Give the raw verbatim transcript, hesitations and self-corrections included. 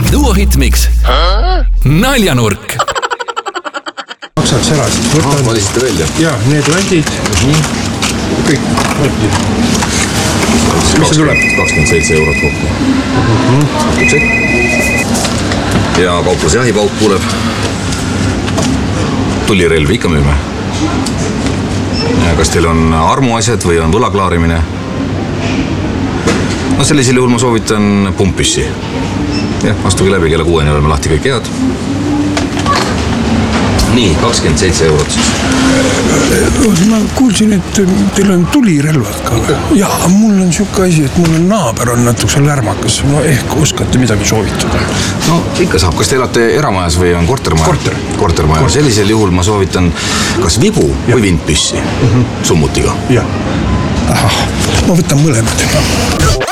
Duo Hitmix Naljanurk. Maksaks ära, siis võtan. Valisite välja? Jaa, need landid. Kõik landid. Mis see tuleb? kakskümmend seitse eurot kokku. Ja kauplas jahipauk kuuleb. Tulirelvi ikka müüme. Ja kas teil on armuasjad või on võlaklaarimine? No sellisel juhul ma soovitan pumpüssi. Jah, astuge läbi kella kuueni oleme lahti kõik head. Nii, kakskümmend seitse eurot siis. Ma kuulsin, et teil on tulirelvad ka. Jaa, mul on siuke asi, et mul on naaber on natukese lärmakas. No ehk oskate midagi soovitada. No ikka saab. Kas te elate eramajas või on kortermaja? Korter. Kortermaja. Sellisel juhul ma soovitan kas vibu ja. Või vindpüssi mm -hmm. summutiga. Jah. Ahah, ma võtan mõlemad.